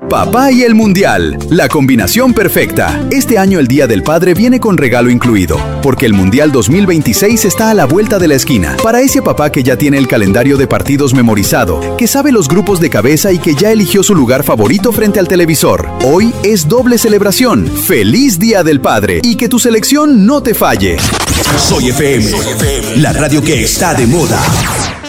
Papá y el Mundial, la combinación perfecta. Este año el Día del Padre viene con regalo incluido, porque el Mundial 2026 está a la vuelta de la esquina. Para ese papá que ya tiene el calendario de partidos memorizado, que sabe los grupos de cabeza y que ya eligió su lugar favorito frente al televisor. Hoy es doble celebración. ¡Feliz Día del Padre! Y que tu selección no te falle. Soy FM, la radio que está de moda.